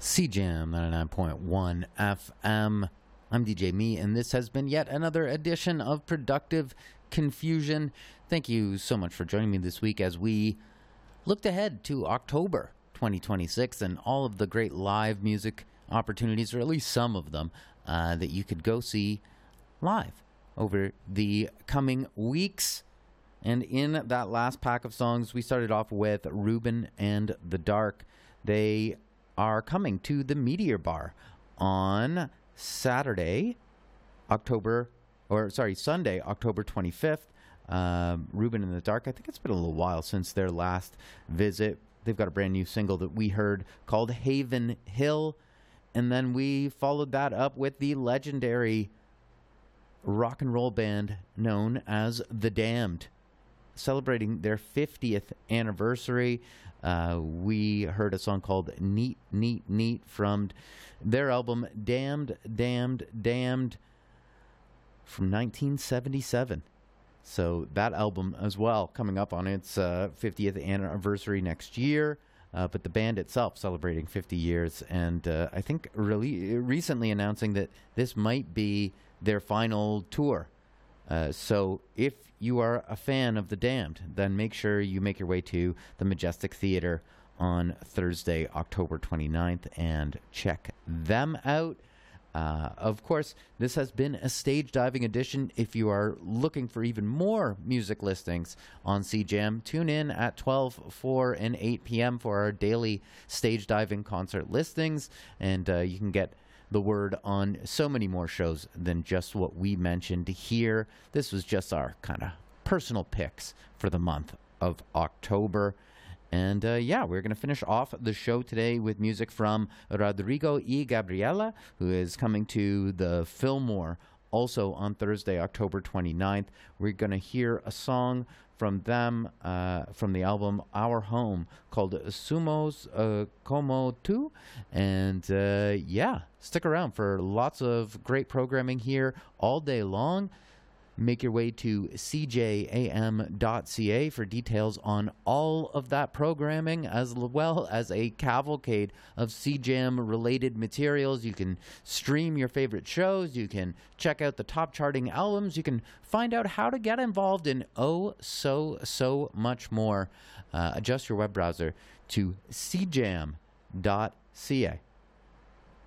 CJAM 99.1 FM. I'm DJ Me, and this has been yet another edition of Productive Confusion. Thank you so much for joining me this week as we looked ahead to October 2026 and all of the great live music opportunities, or at least some of them, that you could go see live over the coming weeks. And in that last pack of songs, we started off with Ruben and the Dark. They are coming to the Meteor Bar on Sunday, October 25th. Ruben and the Dark, I think it's been a little while since their last visit. They've got a brand new single that we heard called Haven Hill. And then we followed that up with the legendary rock and roll band known as The Damned, celebrating their 50th anniversary. We heard a song called Neat, Neat, Neat from their album Damned, Damned, Damned from 1977. So that album as well coming up on its 50th anniversary next year. But the band itself celebrating 50 years, and I think really recently announcing that this might be their final tour. So if you are a fan of The Damned, then make sure you make your way to the Majestic Theater on Thursday, October 29th, and check them out. Of course, this has been a stage diving edition. If you are looking for even more music listings on CJAM, tune in at 12, 4, and 8 p.m. for our daily stage diving concert listings, and you can get the word on so many more shows than just what we mentioned here. This was just our kind of personal picks for the month of October. And we're going to finish off the show today with music from Rodrigo y Gabriela, who is coming to the Fillmore also on Thursday, October 29th. We're going to hear a song from them, from the album Our Home, called Sumos Como Tu. And stick around for lots of great programming here all day long. Make your way to cjam.ca for details on all of that programming, as well as a cavalcade of CJAM-related materials. You can stream your favorite shows. You can check out the top charting albums. You can find out how to get involved in so much more. Adjust your web browser to cjam.ca.